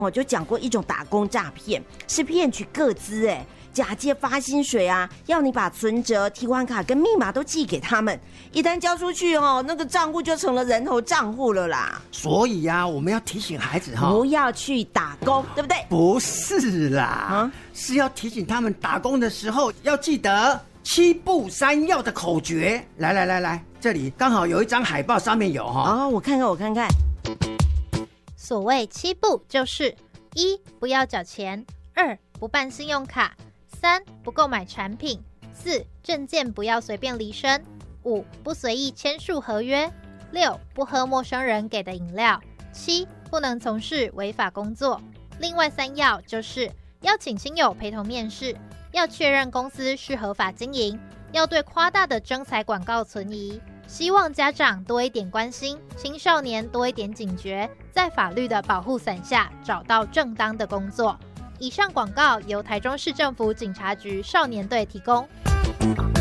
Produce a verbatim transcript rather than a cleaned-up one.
我就讲过一种打工诈骗，是骗取个资，哎，假借发薪水啊，要你把存折、提款卡跟密码都寄给他们，一旦交出去哦，那个账户就成了人头账户了啦。 所以啊，我们要提醒孩子哈， 不要去打工，对不对？ 不是啦，啊、是要提醒他们打工的时候要记得七不三要的口诀。来来来来，这里刚好有一张海报，上面有哈。 哦，我看看，我看看。 所谓七不，就是一不要缴钱，二不办信用卡，三不购买产品，四证件不要随便离身，五不随意签署合约，六不喝陌生人给的饮料，七不能从事违法工作。另外三要就是要请亲友陪同面试，要确认公司是合法经营，要对夸大的征才广告存疑。希望家长多一点关心，青少年多一点警觉，在法律的保护伞下找到正当的工作。以上广告由台中市政府警察局少年队提供。